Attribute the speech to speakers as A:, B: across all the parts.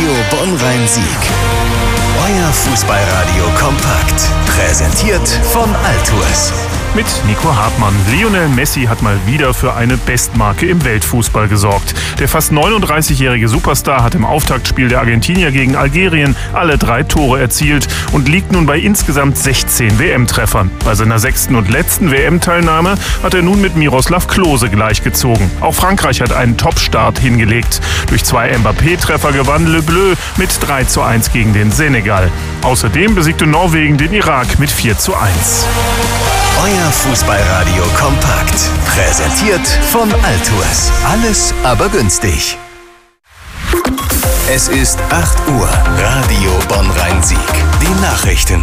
A: Radio Bonn-Rhein-Sieg. Euer Fußballradio kompakt. Präsentiert von Altours.
B: Mit Nico Hartmann. Lionel Messi hat mal wieder für eine Bestmarke im Weltfußball gesorgt. Der fast 39-jährige Superstar hat im Auftaktspiel der Argentinier gegen Algerien alle 3 Tore erzielt und liegt nun bei insgesamt 16 WM-Treffern. Bei seiner 6. und letzten WM-Teilnahme hat er nun mit Miroslav Klose gleichgezogen. Auch Frankreich hat einen Top-Start hingelegt. Durch 2 Mbappé-Treffer gewann Le Bleu mit 3:1 gegen den Senegal. Außerdem besiegte Norwegen den Irak mit 4:1.
A: Euer Fußballradio kompakt. Präsentiert von Altours. Alles aber günstig. Es ist 8 Uhr. Radio Bonn-Rhein-Sieg. Die Nachrichten.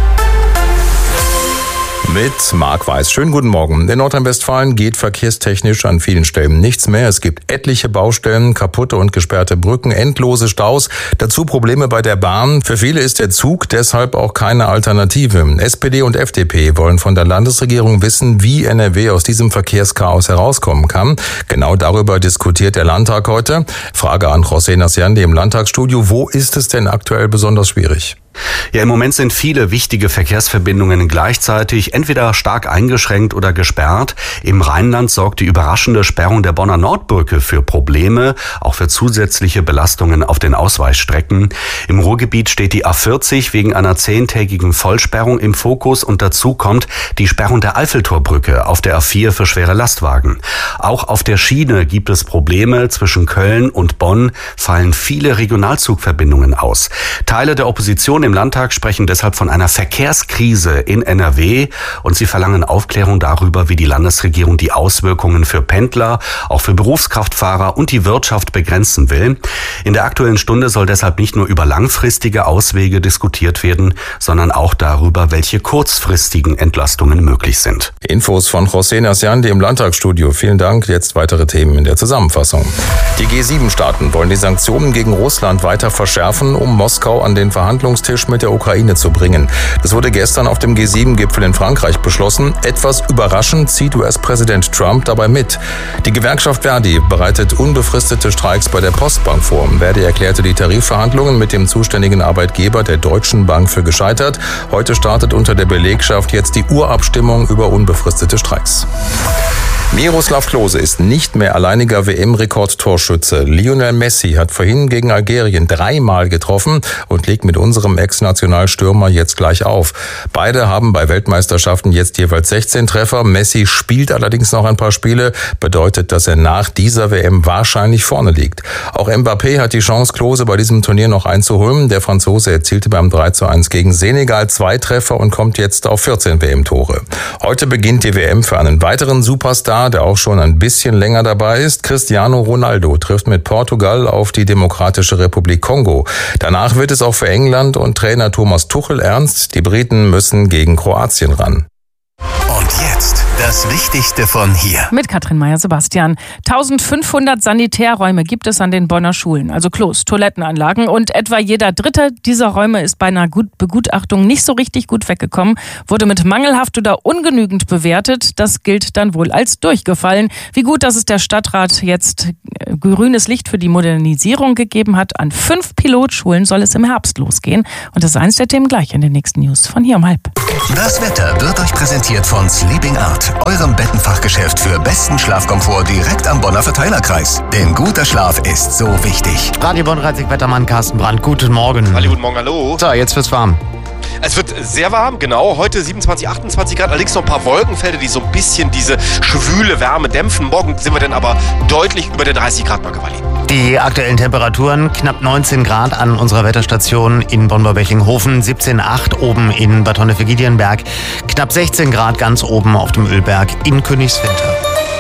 C: Mit Marc Weiß. Schönen guten Morgen. In Nordrhein-Westfalen geht verkehrstechnisch an vielen Stellen nichts mehr. Es gibt etliche Baustellen, kaputte und gesperrte Brücken, endlose Staus, dazu Probleme bei der Bahn. Für viele ist der Zug deshalb auch keine Alternative. SPD und FDP wollen von der Landesregierung wissen, wie NRW aus diesem Verkehrschaos herauskommen kann. Genau darüber diskutiert der Landtag heute. Frage an José Nasciandi im Landtagsstudio. Wo ist es denn aktuell besonders schwierig?
D: Ja, im Moment sind viele wichtige Verkehrsverbindungen gleichzeitig entweder stark eingeschränkt oder gesperrt. Im Rheinland sorgt die überraschende Sperrung der Bonner Nordbrücke für Probleme, auch für zusätzliche Belastungen auf den Ausweichstrecken. Im Ruhrgebiet steht die A40 wegen einer 10-tägigen Vollsperrung im Fokus und dazu kommt die Sperrung der Eiffeltorbrücke auf der A4 für schwere Lastwagen. Auch auf der Schiene gibt es Probleme. Zwischen Köln und Bonn fallen viele Regionalzugverbindungen aus. Teile der Opposition im Landtag sprechen deshalb von einer Verkehrskrise in NRW und sie verlangen Aufklärung darüber, wie die Landesregierung die Auswirkungen für Pendler, auch für Berufskraftfahrer und die Wirtschaft begrenzen will. In der Aktuellen Stunde soll deshalb nicht nur über langfristige Auswege diskutiert werden, sondern auch darüber, welche kurzfristigen Entlastungen möglich sind.
C: Infos von José Nasciandi im Landtagsstudio. Vielen Dank. Jetzt weitere Themen in der Zusammenfassung. Die G7-Staaten wollen die Sanktionen gegen Russland weiter verschärfen, um Moskau an den Verhandlungstisch mit der Ukraine zu bringen. Das wurde gestern auf dem G7-Gipfel in Frankreich beschlossen. Etwas überraschend zieht US-Präsident Trump dabei mit. Die Gewerkschaft Verdi bereitet unbefristete Streiks bei der Postbank vor. Verdi erklärte die Tarifverhandlungen mit dem zuständigen Arbeitgeber der Deutschen Bank für gescheitert. Heute startet unter der Belegschaft jetzt die Urabstimmung über unbefristete Streiks. Miroslav Klose ist nicht mehr alleiniger WM-Rekordtorschütze. Lionel Messi hat vorhin gegen Algerien 3-mal getroffen und legt mit unserem Ex-Nationalstürmer jetzt gleich auf. Beide haben bei Weltmeisterschaften jetzt jeweils 16 Treffer. Messi spielt allerdings noch ein paar Spiele, bedeutet, dass er nach dieser WM wahrscheinlich vorne liegt. Auch Mbappé hat die Chance, Klose bei diesem Turnier noch einzuholen. Der Franzose erzielte beim 3:1 gegen Senegal 2 Treffer und kommt jetzt auf 14 WM-Tore. Heute beginnt die WM für einen weiteren Superstar, der auch schon ein bisschen länger dabei ist. Cristiano Ronaldo trifft mit Portugal auf die Demokratische Republik Kongo. Danach wird es auch für England und Trainer Thomas Tuchel ernst. Die Briten müssen gegen Kroatien ran.
A: Und jetzt das Wichtigste von hier.
E: Mit Katrin Meyer-Sebastian. 1500 Sanitärräume gibt es an den Bonner Schulen, also Klos, Toilettenanlagen. Und etwa jeder dritte dieser Räume ist bei einer Begutachtung nicht so richtig gut weggekommen, wurde mit mangelhaft oder ungenügend bewertet. Das gilt dann wohl als durchgefallen. Wie gut, dass es der Stadtrat jetzt grünes Licht für die Modernisierung gegeben hat. An 5 Pilotschulen soll es im Herbst losgehen. Und das ist eins der Themen gleich in den nächsten News von hier um 12:30.
A: Das Wetter wird euch präsentiert von Sleeping Art, eurem Bettenfachgeschäft für besten Schlafkomfort direkt am Bonner Verteilerkreis. Denn guter Schlaf ist so wichtig.
F: Radio Bonn-Rhein-Sieg-Wettermann Carsten Brandt, guten Morgen.
G: Guten Morgen, hallo.
F: So, jetzt wird's warm.
G: Es wird sehr warm, genau. Heute 27, 28 Grad, allerdings noch ein paar Wolkenfelder, die so ein bisschen diese schwüle Wärme dämpfen. Morgen sind wir dann aber deutlich über der 30 Grad Marke, Wally.
F: Die aktuellen Temperaturen, knapp 19 Grad an unserer Wetterstation in Bonn-Bechinghofen, 17,8 oben in Bad Honnef-Giedienberg, knapp 16 Grad ganz oben auf dem Ölberg in Königswinter.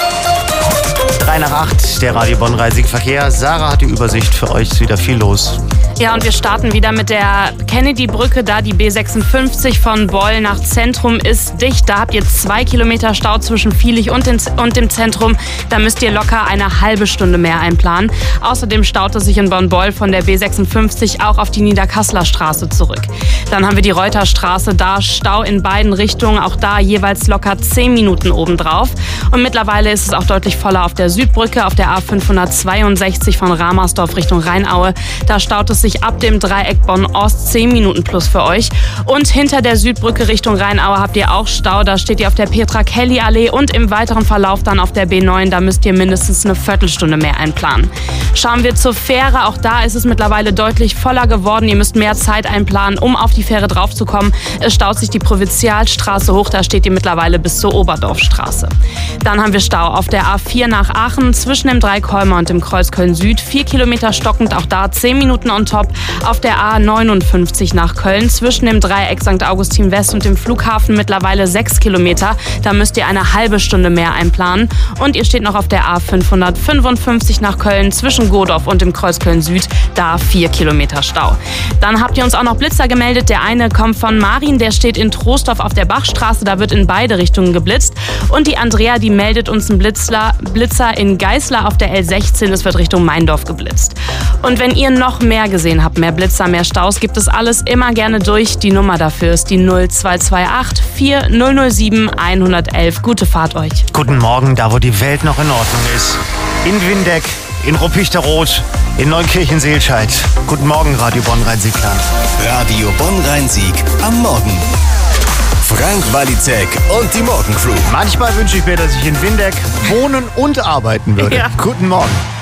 F: 7:03, der Radio Bonn-Rhein-Sieg-Verkehr. Sarah hat die Übersicht, für euch ist wieder viel los.
H: Ja, und wir starten wieder mit der Kennedy-Brücke, da die B56 von Beul nach Zentrum ist dicht. Da habt ihr 2 Kilometer Stau zwischen Viehlich und dem Zentrum. Da müsst ihr locker eine halbe Stunde mehr einplanen. Außerdem staut es sich in Bonn-Beul von der B56 auch auf die Niederkasseler Straße zurück. Dann haben wir die Reuterstraße, da Stau in beiden Richtungen, auch da jeweils locker 10 Minuten obendrauf. Und mittlerweile ist es auch deutlich voller auf der Südbrücke, auf der A562 von Ramersdorf Richtung Rheinaue. Da staut es A44 ab dem Dreieck Bonn-Ost 10 Minuten plus für euch. Und hinter der Südbrücke Richtung Rheinaue habt ihr auch Stau. Da steht ihr auf der Petra-Kelly-Allee und im weiteren Verlauf dann auf der B9. Da müsst ihr mindestens eine Viertelstunde mehr einplanen. Schauen wir zur Fähre. Auch da ist es mittlerweile deutlich voller geworden. Ihr müsst mehr Zeit einplanen, um auf die Fähre draufzukommen. Es staut sich die Provinzialstraße hoch. Da steht ihr mittlerweile bis zur Oberdorfstraße. Dann haben wir Stau auf der A4 nach Aachen zwischen dem Dreieck Holmer und dem Kreuz Köln-Süd. 4 Kilometer stockend, auch da 10 Minuten on top. Auf der A59 nach Köln zwischen dem Dreieck St. Augustin West und dem Flughafen mittlerweile 6 Kilometer. Da müsst ihr eine halbe Stunde mehr einplanen. Und ihr steht noch auf der A555 nach Köln zwischen Godorf und dem Kreuz Köln-Süd. Da 4 Kilometer Stau. Dann habt ihr uns auch noch Blitzer gemeldet. Der eine kommt von Marin, der steht in Troisdorf auf der Bachstraße. Da wird in beide Richtungen geblitzt. Und die Andrea, die meldet uns einen Blitzer in Geißler auf der L16. Es wird Richtung Meindorf geblitzt. Und wenn ihr noch mehr gesehen habt, mehr Blitzer, mehr Staus, gibt es alles immer gerne durch. Die Nummer dafür ist die 0228 4007 111. Gute Fahrt euch.
F: Guten Morgen, da wo die Welt noch in Ordnung ist. In Windeck, in Ruppichteroth, in Neukirchen-Seelscheid. Guten Morgen, Radio Bonn-Rhein-Sieg-Land.
A: Radio Bonn-Rhein-Sieg am Morgen. Frank Walizek und die Morgencrew.
F: Manchmal wünsche ich mir, dass ich in Windeck wohnen und arbeiten würde.
H: Ja.
F: Guten Morgen.